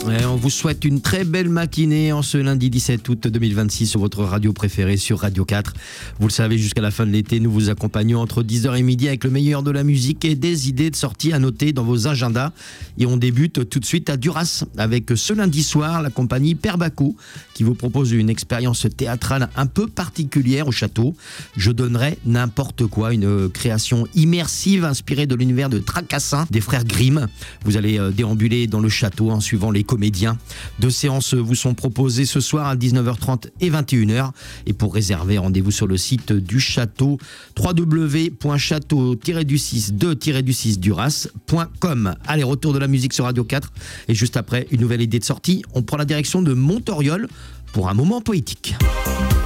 Et on vous souhaite une très belle matinée en ce lundi 17 août 2026 sur votre radio préférée sur Radio 4. Vous le savez, jusqu'à la fin de l'été, nous vous accompagnons entre 10h et midi avec le meilleur de la musique et des idées de sortie à noter dans vos agendas. Et on débute tout de suite à Duras avec ce lundi soir la compagnie Père Bacou qui vous propose une expérience théâtrale un peu particulière au château. Je donnerai n'importe quoi, une création immersive inspirée de l'univers de Tracassin des frères Grimm. Vous allez déambuler dans le château en suivant les comédiens. 2 séances vous sont proposées ce soir à 19h30 et 21h. Et pour réserver, rendez-vous sur le site du château www.château-du-6-duras.com. Allez, retour de la musique sur Radio 4. Et juste après, une nouvelle idée de sortie. On prend la direction de Montoriol pour un moment poétique.